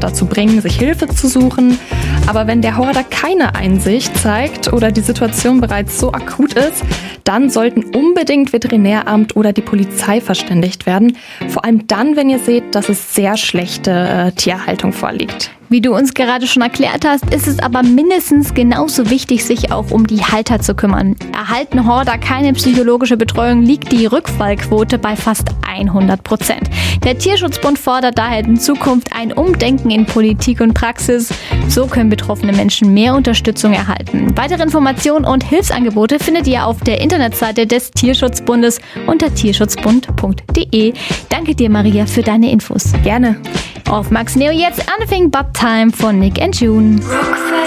dazu bringen, sich Hilfe zu suchen. Aber wenn der Horder keine Einsicht zeigt oder die Situation bereits so akut ist, dann sollten unbedingt Veterinäramt oder die Polizei verständigt werden. Vor allem dann, wenn ihr seht, dass es sehr schlechte Tierhaltung vorliegt. Wie du uns gerade schon erklärt hast, ist es aber mindestens genauso wichtig, sich auch um die Halter zu kümmern. Erhalten Horder keine psychologische Betreuung, liegt die Rückfallquote bei fast 100%. Der Tierschutzbund fordert daher in Zukunft ein Umdenken in Politik und Praxis. So können betroffene Menschen mehr Unterstützung erhalten. Weitere Informationen und Hilfsangebote findet ihr auf der Internetseite des Tierschutzbundes unter tierschutzbund.de. Danke dir, Maria, für deine Infos. Gerne. Auf Max Neo jetzt Anything But Time von Nick and June.